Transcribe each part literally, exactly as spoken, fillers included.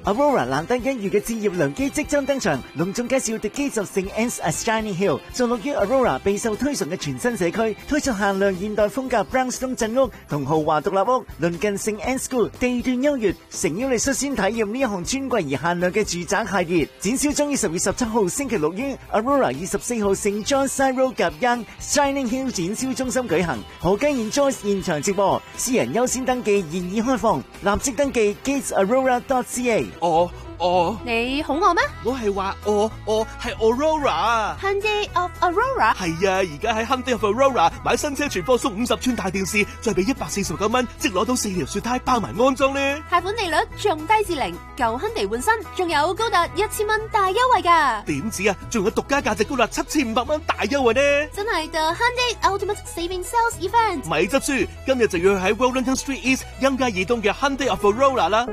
Aurora 難得一遇嘅置業良機即將登場，隆重介紹 The Gates of Saint Anne's at Shining Hill， 坐落於 Aurora 備受推崇嘅全新社區，推出限量現代風格 brownstone 鎮屋同豪華獨立屋，鄰近 Saint Anne's School， 地段優越，誠邀你率先體驗呢一項尊貴而限量嘅住宅系列。展銷將於十月十七號星期六於 Aurora 二十四號 Saint John Side Road 夾 Yonge Shining Hill 展銷中心舉行，何嘉燕 Joyce 現場直播，私人優先登記現已開放，立即登記 gates aurora dot c a。 我我你好我咩？ 我係話我我係 Aurora Hyundai of Aurora 係啊，而家喺 Hyundai of Aurora 買新車全貨送五十寸大電視，再俾一百四十九蚊，即攞到四條雪胎包埋安裝咧。 貸款利率仲低至零，舊 Hyundai 換新，仲有高達一千蚊大優惠噶。 點止啊，仲有獨家價值高達七千五百蚊大優惠呢！ 真係 The Hyundai Ultimate Saving Sales Event。 咪執輸，今日就要去喺 Wellington Street East 欣街以東嘅 Hyundai of Aurora 啦。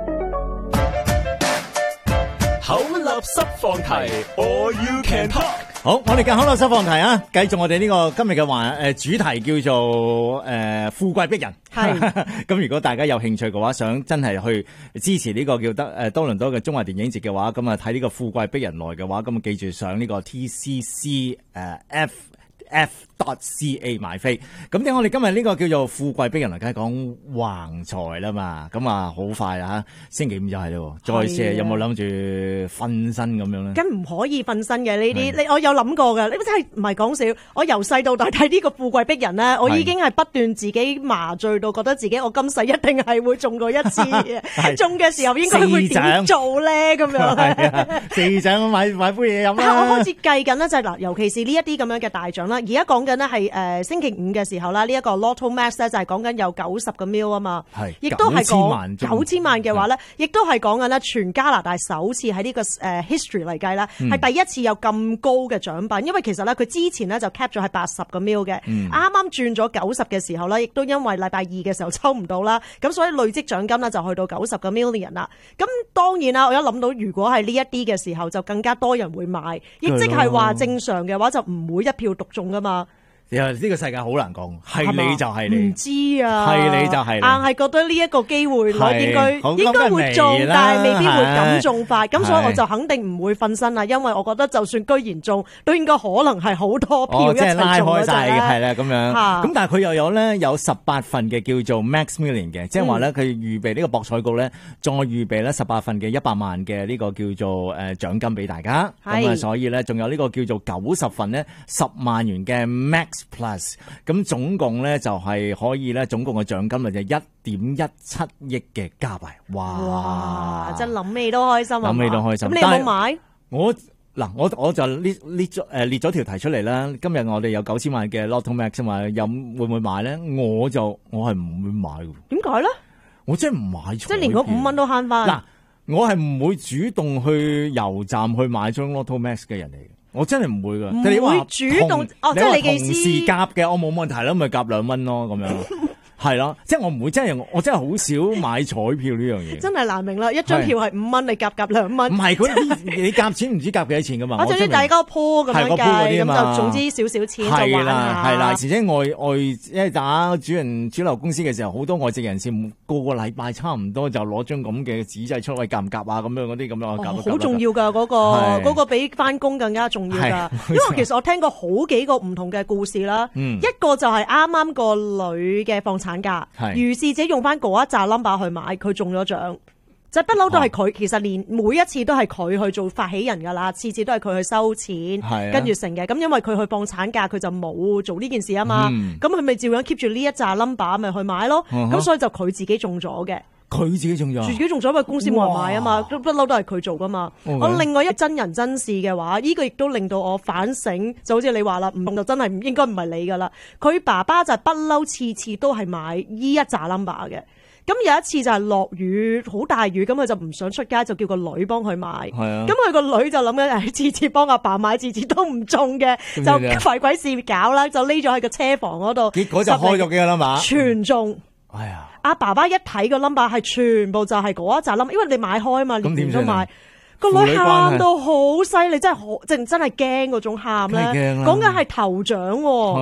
口立濕放題 ，All You Can Talk。 好，我哋嘅口立濕放題啊，繼續我哋呢個今日嘅話誒主題叫做誒、呃、富貴逼人。係咁，如果大家有興趣嘅話，想真係去支持呢個叫得誒多倫多嘅中華電影節嘅話，咁啊睇呢個富貴逼人來嘅話，咁啊記住上呢個 T C C 誒 F F dot C A 買飛。咁點我哋今日呢個叫做富貴逼人嚟，梗係講橫財啦嘛。咁啊好快啊，星期五就係咯。再寫有冇諗住瞓身咁樣咧？ 梗唔可以瞓身嘅呢啲，你我有諗過嘅。你真係唔係講笑？我由細到大睇呢個富貴逼人咧，我已經係不斷自己麻醉到覺得自己我今世一定係會中過一次嘅。中嘅時候應該會點做咧？咁樣係啊，四獎買買杯嘢飲啦。 我開始計緊咧，就係嗱，尤其是呢一啲咁樣嘅大獎啦。而家講緊呢係誒星期五嘅時候啦，呢、這、一個 Lotto Max 咧就係講緊有九十個 mil 啊嘛，亦都係講九千萬嘅話咧，亦都係講緊咧全加拿大首次喺呢個誒 history 嚟計啦，係、嗯、第一次有咁高嘅獎品，因為其實咧佢之前咧就 cap 咗係八十個 mil 嘅，啱啱轉咗九十嘅時候咧，亦都因為禮拜二嘅時候抽唔到啦，咁所以累積獎金咧就去到九十個 million 啦。咁當然啦，我一諗到如果係呢一啲嘅時候，就更加多人會買，亦即係話正常嘅話就唔會一票獨中噶嘛。 呢個世界好難講，係你就係你， 唔知啊， 係你就係你， 硬係覺得呢一個機會率應該應該會中，但係未必會咁中法，咁所以我就肯定唔會瞓身啦，因為我覺得就算居然中，都應該可能係好多票一齊中嘅啫。哦，即係拉開晒嘅，係啦咁樣。咁但係佢又有咧有十八份嘅叫做 Max Million 嘅，即係話咧佢預備呢個博彩局咧再預備咧十八份嘅一百萬嘅呢個叫做誒獎金俾大家。咁啊，所以咧仲有呢個叫做九十份咧十萬元嘅 Max Plus， 咁總共咧就係可以咧，總共嘅獎金就一點一七億嘅加幣，哇！ 哇真諗起都開心啊！ 諗起都開心。 咁你有冇買？ 我嗱，我我就列列咗誒列咗條題出嚟啦。今日我哋有九千萬嘅 Lotto Max 嘛，有會唔會買咧？我就我係唔會買嘅。點解咧？我真係唔買，即係連嗰五蚊都慳翻。 嗱，我係唔會主動去油站去買張 Lotto Max 嘅人嚟嘅。我真係唔會噶， 唔會主動哦，即係你嘅意思。 同事夾嘅，我冇問題啦，咪夾兩蚊咯，咁樣係咯，即係我唔會真係，我真係好少買彩票呢樣嘢。真係難明啦，一張票係五蚊，你夾夾兩蚊。唔係佢，你夾錢唔知夾幾多錢噶嘛？我總之大家鋪咁樣計，咁就總之少少錢就玩下。係啦，係啦，而且外外即係打主人主流公司嘅時候，好多外籍人士個個禮拜差唔多就攞張咁嘅紙仔出嚟夾唔夾啊？咁樣嗰啲咁樣夾。好重要噶嗰個，嗰個比翻工更加重要噶。因為其實我聽過好幾個唔同嘅故事啦，一個就係啱啱個女嘅放產假，如是者用翻嗰一紮 number 去買，佢中咗獎，就不嬲都係佢。其實連每一次都係佢去做發起人噶啦，次次都係佢去收錢，跟住成嘅。咁因為佢去放產假，佢就冇做呢件事啊嘛，咁佢咪照樣 keep 住呢一紮 number 咪去買咯。咁所以就佢自己中咗嘅。佢自己中咗，自己中咗，因為公司冇人買啊嘛，不嬲都係佢做噶嘛。Okay. 我另外一真人真事嘅話，呢、這個亦都令到我反省，就好似你話啦，唔就真係唔應該唔係你噶啦。佢爸爸就不嬲，次次都係買呢一紮 number 嘅。咁有一次就係落雨，好大雨，咁佢就唔想出街，就叫個女幫佢買。係啊。咁佢個女就諗緊，誒，次次幫阿爸買，次次都唔中嘅，就鬼鬼事搞啦，就匿咗喺個車房嗰度。結果就開咗幾個 number，全中。哎呀！阿爸爸一睇個 number 係全部就係嗰一紮 number，因為你買開嘛，年年都買。個女喊到好犀利，真係好，真真係驚嗰種喊咧。講緊係頭獎。